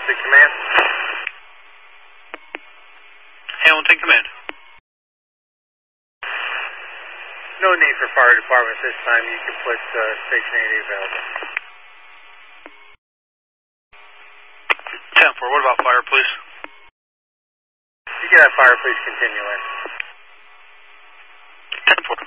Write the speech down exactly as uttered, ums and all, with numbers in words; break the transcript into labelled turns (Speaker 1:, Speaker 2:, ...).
Speaker 1: Hamilton Command.
Speaker 2: Hamilton Command.
Speaker 1: No need for fire department this time. You can put uh, Station eighty available.
Speaker 2: ten four, what about fire, please?
Speaker 1: You can have fire, please continue in.
Speaker 2: ten four.